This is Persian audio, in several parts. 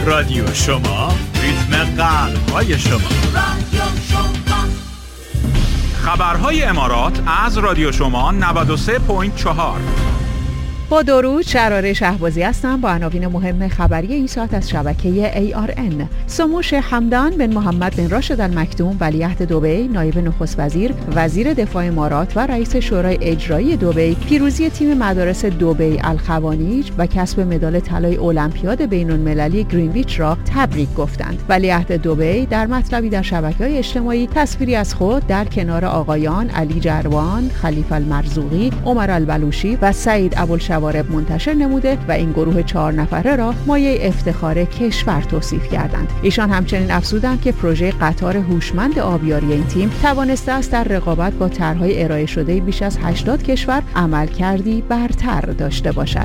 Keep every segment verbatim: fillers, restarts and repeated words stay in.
رادیو شما، ریتم قلب‌های شما. رادیو شما. خبرهای امارات از رادیو شما نود و سه ممیز چهار. با درود، شراره شهبازی هستم با عناوین مهم خبری این ساعت از شبکه ای آر ان. سموش حمدان بن محمد بن راشد المکتوم ولیعهد دبی، نایب نخست وزیر، وزیر دفاع امارات و رئیس شورای اجرایی دبی، پیروزی تیم مدارس دبی الخوانیج و کسب مدال طلای المپیاد بین‌المللی گرینویچ را تبریک گفتند. ولیعهد دبی در مطلبی در شبکه‌های اجتماعی تصویری از خود در کنار آقایان علی جروان، خلیفه المرزوقی، عمر البلوشی و سعید ابوالشوارب منتشر نموده و این گروه چهار نفره را مایه افتخار کشور توصیف کردند. ایشان همچنین افزودند که پروژه قطار هوشمند آبیاری این تیم توانسته است در رقابت با طرح‌های ارائه شده بیش از هشتاد کشور عملکردی برتر داشته باشد.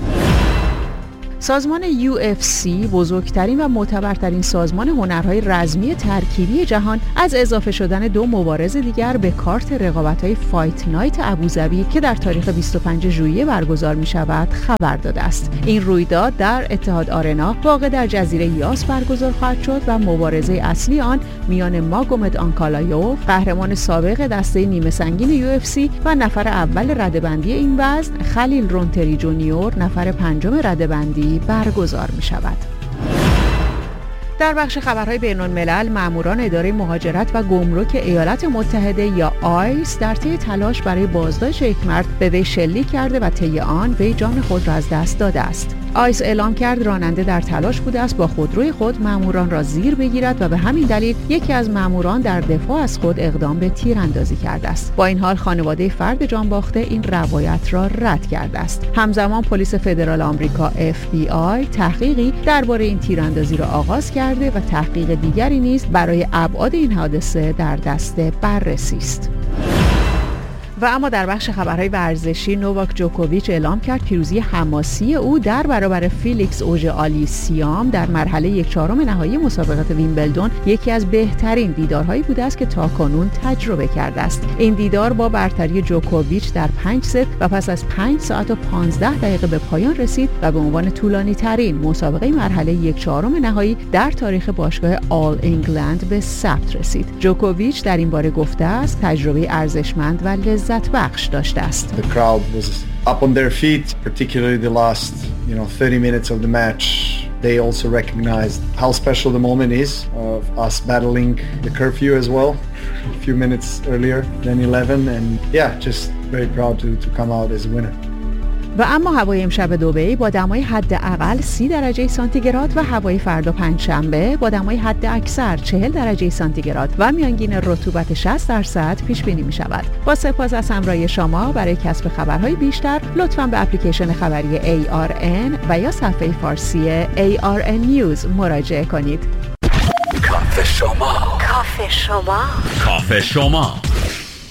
سازمان یو اف سی، بزرگترین و معتبرترین سازمان هنرهای رزمی ترکیبی جهان، از اضافه شدن دو مبارز دیگر به کارت رقابت‌های فایت نایت ابوظبی که در تاریخ بیست و پنجم ژوئیه برگزار می‌شود خبر داده است. این رویداد در اتحاد آرنا واقع در جزیره یاس برگزار خواهد شد و مبارزه اصلی آن میان ماگومد آنکالایوف، قهرمان سابق دسته نیمه سنگین یو اف سی و نفر اول رده‌بندی این وزن، خلیل رونتری جونیور، نفر پنجم رده‌بندی برگزار می شود. در بخش خبرهای بین‌الملل، ماموران اداره مهاجرت و گمرک ایالات متحده یا آیس در طی تلاش برای بازداشت یک مرد به وی شلیک کرده و طی آن وی جان خود را از دست داده است. آیس اعلام کرد راننده در تلاش بوده است با خودروی خود ماموران را زیر بگیرد و به همین دلیل یکی از ماموران در دفاع از خود اقدام به تیراندازی کرده است. با این حال خانواده فرد جان باخته این روایت را رد کرده است. همزمان پلیس فدرال آمریکا اف بی آی تحقیقی درباره این تیراندازی را آغاز کرده و تحقیق دیگری نیز برای ابعاد این حادثه در دست بررسی است. و اما در بخش خبرهای ورزشی، نوواک جوکوویچ اعلام کرد پیروزی حماسی او در برابر فیلیکس اوژه آلیسیام در مرحله یک چهارم نهایی مسابقات ویمبلدون یکی از بهترین دیدارهایی بوده است که تاکنون تجربه کرده است. این دیدار با برتری جوکوویچ در پنج ست و پس از پنج ساعت و پانزده دقیقه به پایان رسید و به عنوان طولانی ترین مسابقه مرحله یک چهارم نهایی در تاریخ باشگاه آل انگلند به ثبت رسید. جوکوویچ در این باره گفته است تجربه ارزشمند و لذت بخش داشته است. The crowd was up on their feet, particularly the last, you know, thirty minutes of the match. They also recognized how special the moment is of us battling the curfew as well a few minutes earlier than eleven, and yeah, just very proud to to come out as a winner. و اما هوای امشب دبی با دمای حداقل سی درجه سانتیگراد و هوای فردا پنجشنبه با دمای حد اکثر چهل درجه سانتیگراد و میانگین رطوبت شصت درصد پیش بینی می شود. با سپاس از همراهی شما. برای کسب خبرهای بیشتر لطفاً به اپلیکیشن خبری ای آر ان و یا صفحه فارسی ای آر ان نیوز مراجعه کنید. کافه شما، کافه شما، کافه شما.